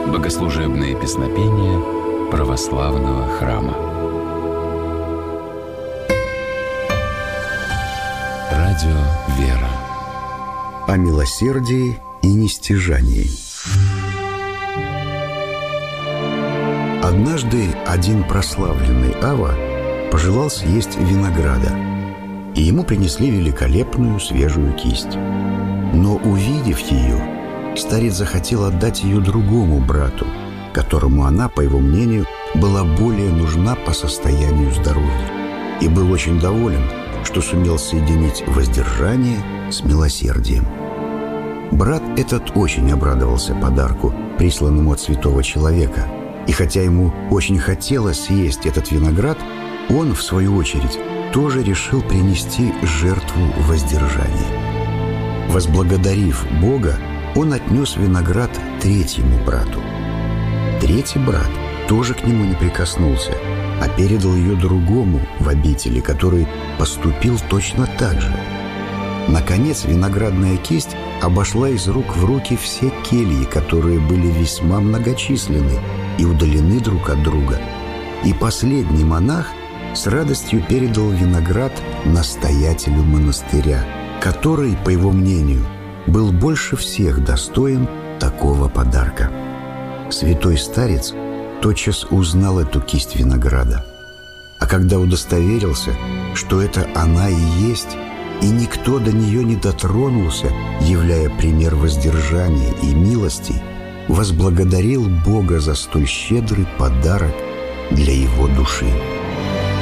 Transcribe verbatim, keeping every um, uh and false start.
Богослужебные песнопения православного храма. Радио «Вера» о милосердии и нестяжании. Однажды один прославленный Ава пожелал съесть винограда, и ему принесли великолепную свежую кисть. Но, увидев ее, старец захотел отдать ее другому брату, которому она, по его мнению, была более нужна по состоянию здоровья, и был очень доволен, что сумел соединить воздержание с милосердием. Брат этот очень обрадовался подарку, присланному от святого человека, и хотя ему очень хотелось съесть этот виноград, он, в свою очередь, тоже решил принести жертву воздержания. Возблагодарив Бога, он отнес виноград третьему брату. Третий брат тоже к нему не прикоснулся, а передал ее другому в обители, который поступил точно так же. Наконец, виноградная кисть обошла из рук в руки все кельи, которые были весьма многочисленны и удалены друг от друга. И последний монах с радостью передал виноград настоятелю монастыря, который, по его мнению, был больше всех достоин такого подарка. Святой старец тотчас узнал эту кисть винограда, а когда удостоверился, что это она и есть, и никто до нее не дотронулся, являя пример воздержания и милости, возблагодарил Бога за столь щедрый подарок для его души.